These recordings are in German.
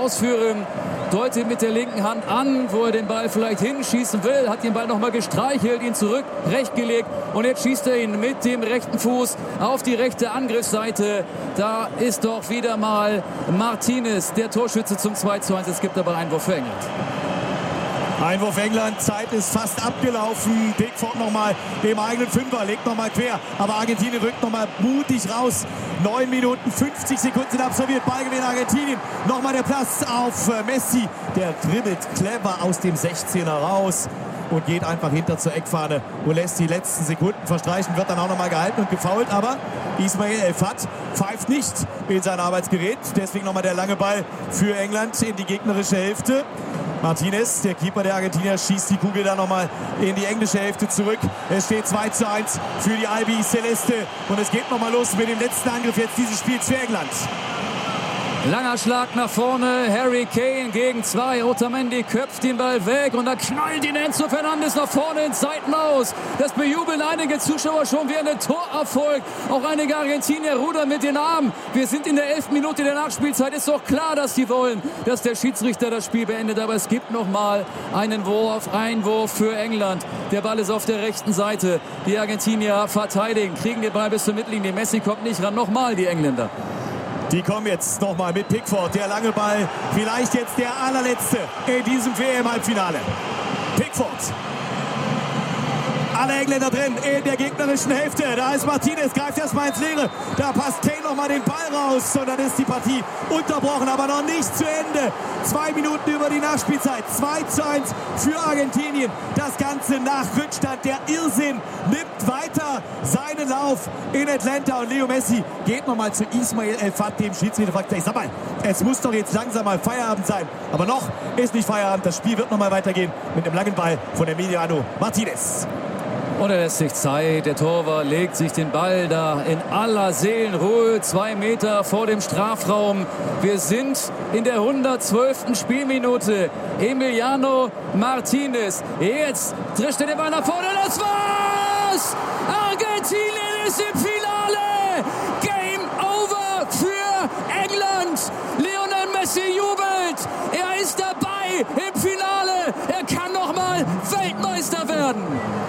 ausführen. Deutet mit der linken Hand an, wo er den Ball vielleicht hinschießen will. Hat den Ball nochmal gestreichelt, ihn zurechtgelegt. Und jetzt schießt er ihn mit dem rechten Fuß auf die rechte Angriffsseite. Da ist doch wieder mal Martinez, der Torschütze zum 2:1. Es gibt aber Einwurf für England. Einwurf England, Zeit ist fast abgelaufen. Pickford nochmal dem eigenen Fünfer, legt nochmal quer. Aber Argentinien rückt nochmal mutig raus. 9 Minuten, 50 Sekunden sind absolviert. Ballgewinn Argentinien. Nochmal der Pass auf Messi. Der dribbelt clever aus dem 16er raus und geht einfach hinter zur Eckfahne und lässt die letzten Sekunden verstreichen. Wird dann auch nochmal gehalten und gefoult. Aber Ismail El-Fat pfeift nicht in sein Arbeitsgerät. Deswegen nochmal der lange Ball für England in die gegnerische Hälfte. Martinez, der Keeper der Argentinier, schießt die Kugel dann nochmal in die englische Hälfte zurück. Es steht 2:1 für die Albi Celeste. Und es geht nochmal los mit dem letzten Angriff jetzt dieses Spiels für England. Langer Schlag nach vorne, Harry Kane gegen 2. Otamendi köpft den Ball weg und dann knallt ihn Enzo Fernandes nach vorne ins Seitenhaus. Das bejubeln einige Zuschauer schon wie ein Torerfolg. Auch einige Argentinier rudern mit den Armen. Wir sind in der 11. Minute der Nachspielzeit. Ist doch klar, dass die wollen, dass der Schiedsrichter das Spiel beendet. Aber es gibt noch mal einen Einwurf für England. Der Ball ist auf der rechten Seite. Die Argentinier verteidigen, kriegen den Ball bis zur Mittellinie. Messi kommt nicht ran. Nochmal die Engländer. Die kommen jetzt nochmal mit Pickford. Der lange Ball, vielleicht jetzt der allerletzte in diesem WM-Halbfinale. Pickford. Alle Engländer drin in der gegnerischen Hälfte. Da ist Martinez, greift erstmal ins Leere. Da passt Kane nochmal den Ball raus. Und dann ist die Partie unterbrochen, aber noch nicht zu Ende. 2 Minuten über die Nachspielzeit. 2:1 für Argentinien. Das Ganze nach Rückstand. Der Irrsinn nimmt weiter seinen Lauf in Atlanta. Und Leo Messi geht nochmal zu Ismail El-Fat, dem Schiedsrichter. Fragt, sag mal, es muss doch jetzt langsam mal Feierabend sein. Aber noch ist nicht Feierabend. Das Spiel wird nochmal weitergehen mit dem langen Ball von Emiliano Martinez. Und er lässt sich Zeit. Der Torwart legt sich den Ball da in aller Seelenruhe 2 Meter vor dem Strafraum. Wir sind in der 112. Spielminute. Emiliano Martinez. Jetzt drischt er den Ball nach vorne. Das war's! Argentinien ist im Finale! Game over für England! Lionel Messi jubelt! Er ist dabei im Finale! Er kann noch mal Weltmeister werden!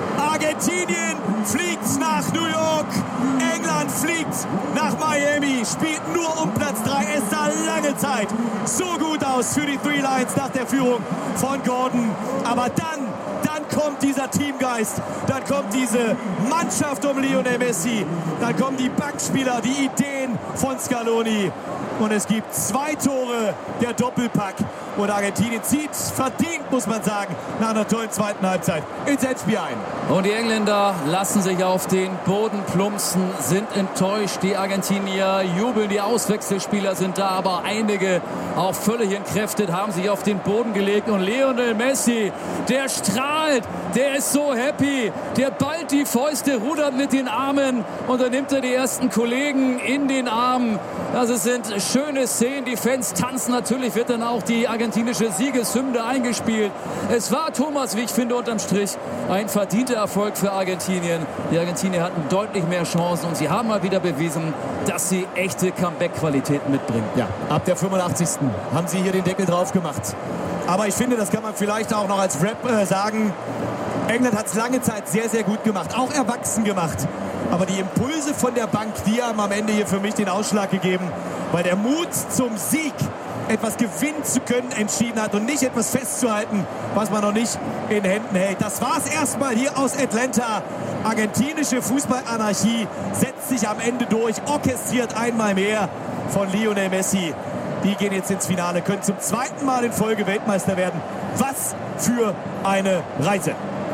Argentinien fliegt nach New York, England fliegt nach Miami, spielt nur um Platz 3. Es sah lange Zeit so gut aus für die Three Lions nach der Führung von Gordon. Aber dann kommt dieser Teamgeist, dann kommt diese Mannschaft um Lionel Messi, dann kommen die Bankspieler, die Ideen von Scaloni. Und es gibt 2 Tore, der Doppelpack. Und Argentinien zieht verdient, muss man sagen, nach einer tollen zweiten Halbzeit ins Endspiel ein. Und die Engländer lassen sich auf den Boden plumpsen, sind enttäuscht. Die Argentinier jubeln, die Auswechselspieler sind da, aber einige, auch völlig entkräftet, haben sich auf den Boden gelegt. Und Lionel Messi, der strahlt, der ist so happy, der ballt die Fäuste, rudert mit den Armen und dann nimmt er die ersten Kollegen in den Arm. Also es sind schöne Szenen, die Fans tanzen. Natürlich wird dann auch die argentinische Siegeshymne eingespielt. Es war, Thomas, wie ich finde, unterm Strich ein verdienter Erfolg für Argentinien. Die Argentinier hatten deutlich mehr Chancen und sie haben mal wieder bewiesen, dass sie echte Comeback-Qualitäten mitbringen. Ja, ab der 85. haben sie hier den Deckel drauf gemacht. Aber ich finde, das kann man vielleicht auch noch als Rap sagen. England hat es lange Zeit sehr, sehr gut gemacht, auch erwachsen gemacht. Aber die Impulse von der Bank, die haben am Ende hier für mich den Ausschlag gegeben, weil der Mut zum Sieg, etwas gewinnen zu können, entschieden hat und nicht etwas festzuhalten, was man noch nicht in Händen hält. Das war es erstmal hier aus Atlanta. Argentinische Fußballanarchie setzt sich am Ende durch, orchestriert einmal mehr von Lionel Messi. Die gehen jetzt ins Finale, können zum 2. Mal in Folge Weltmeister werden. Was für eine Reise.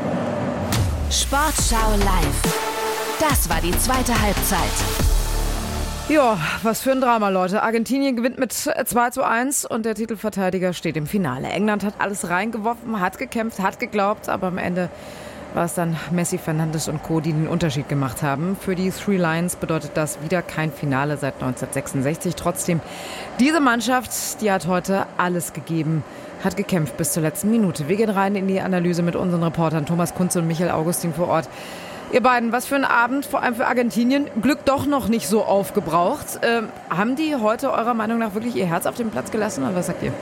Sportschau live. Das war die zweite Halbzeit. Ja, was für ein Drama, Leute. Argentinien gewinnt mit 2:1 und der Titelverteidiger steht im Finale. England hat alles reingeworfen, hat gekämpft, hat geglaubt, aber am Ende war es dann Messi, Fernandes und Co., die den Unterschied gemacht haben. Für die Three Lions bedeutet das wieder kein Finale seit 1966. Trotzdem, diese Mannschaft, die hat heute alles gegeben, hat gekämpft bis zur letzten Minute. Wir gehen rein in die Analyse mit unseren Reportern Thomas Kunze und Michael Augustin vor Ort. Ihr beiden, was für ein Abend, vor allem für Argentinien. Glück doch noch nicht so aufgebraucht. Haben die heute eurer Meinung nach wirklich ihr Herz auf den Platz gelassen oder was sagt ihr?